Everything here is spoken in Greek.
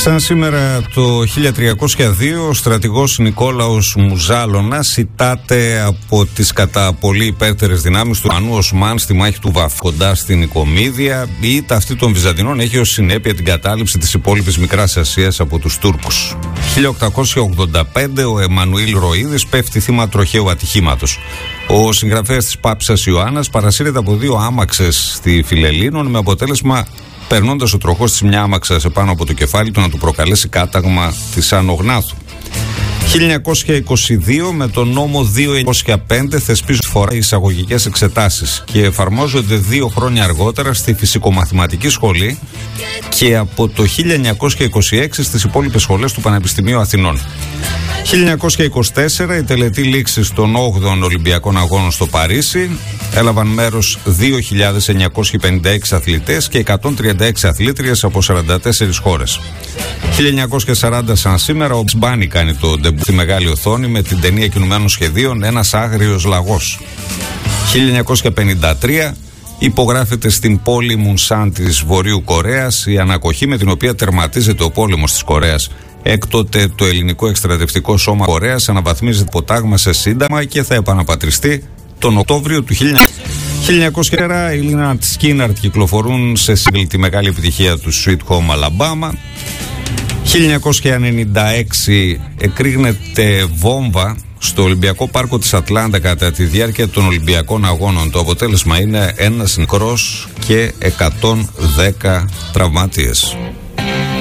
Σαν σήμερα το 1302, ο στρατηγός Νικόλαος Μουζάλωνας ητάται από τις κατά πολύ υπέρτερες δυνάμεις του Ανού Οσμάν στη μάχη του Βαφ, κοντά στην Νικομίδια. Η ήττα αυτή των Βυζαντινών έχει ως συνέπεια την κατάληψη της υπόλοιπης Μικράς Ασίας από τους Τούρκους. 1885, ο Εμμανουήλ Ροΐδης πέφτει θύμα τροχαίου ατυχήματος. Ο συγγραφέας της Πάψας Ιωάννας παρασύρεται από 2 άμαξες στη Φιλελλήνων, με αποτέλεσμα, περνώντας ο τροχός της μια άμαξα επάνω από το κεφάλι του, να του προκαλέσει κάταγμα της Άνω Γνάθου. 1922, με τον νόμο 2.905 θεσπίζουν φορά οι εισαγωγικές εξετάσεις και εφαρμόζονται 2 χρόνια αργότερα στη Φυσικομαθηματική Σχολή και από το 1926 στις υπόλοιπες σχολές του Πανεπιστημίου Αθηνών. 1924, η τελετή λήξης των 8ων Ολυμπιακών Αγώνων στο Παρίσι. Έλαβαν μέρος 2.956 αθλητές και 136 αθλήτριες από 44 χώρες. 1940, σαν σήμερα, ο Μπάνι κάνει το ντεμπού στη μεγάλη οθόνη με την ταινία κινουμένων σχεδίων «Ένας άγριος λαγός». 1953, υπογράφεται στην πόλη Μουνσάν της Βορείου Κορέας η ανακοχή με την οποία τερματίζεται ο πόλεμος της Κορέας. Έκτοτε το ελληνικό εκστρατευτικό σώμα Κορέας αναβαθμίζεται ποτάγμα σε σύνταγμα και θα επαναπατριστεί τον Οκτώβριο του 1900. Οι Λίναρτ Σκίναρτ κυκλοφορούν σε σύγκλη τη μεγάλη επιτυχία του Sweet Home Alabama. 1996, εκρήγνεται βόμβα στο Ολυμπιακό Πάρκο της Ατλάντα κατά τη διάρκεια των Ολυμπιακών Αγώνων. Το αποτέλεσμα είναι 1 νεκρός και 110 τραυματίες.